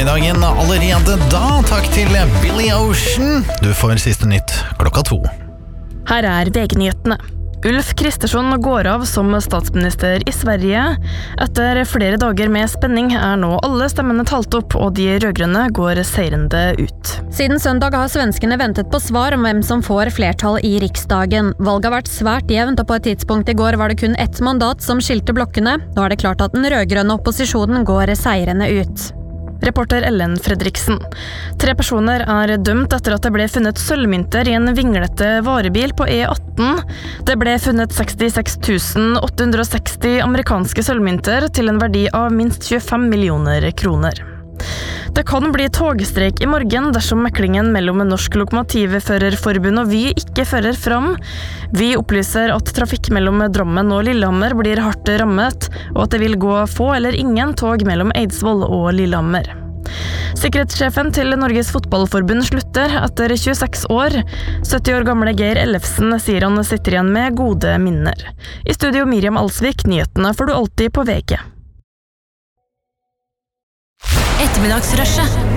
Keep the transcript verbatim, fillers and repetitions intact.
ettermiddagen allerede da. Takk til Billy Ocean. Du får siste nytt klokka to. Her er V G-nyhetene. Ulf Kristersson går av som statsminister i Sverige. Etter flere dager med spenning er nå alle stemmene talt opp, og de rødgrønne går seirende ut. Siden søndag har svenskene ventet på svar om hvem som får flertall i riksdagen. Valget har vært svært jevnt, og på et tidspunkt i går var det kun ett mandat som skilte blokkene. Nå er det klart at den rødgrønne opposisjonen går seirende ut. Reporter Ellen Fredriksen. Tre personer er dømt etter at det ble funnet sølvmynter i en vinglete varebil på E atten. Det ble funnet sekstiseks tusen åtte hundre og seksti amerikanske sølvmynter til en verdi av minst tjuefem millioner kroner. Det kan bli togstreik i morgen dersom meklingen mellom Norsk Lokomotivførerforbund og Vy ikke fører fram. Vy opplyser at trafikk mellom Drammen og Lillehammer blir hardt rammet, og at det vil gå få eller ingen tog mellom Eidsvoll og Lillehammer. Sikkerhetssjefen til Norges Fotballforbund slutter etter tjueseks år. sytti år gamle Geir Ellefsen sier han sitter igjen med gode minner. I studio Miriam Alsvik, nyhetene får du alltid på V G. Ettermiddagsrushet.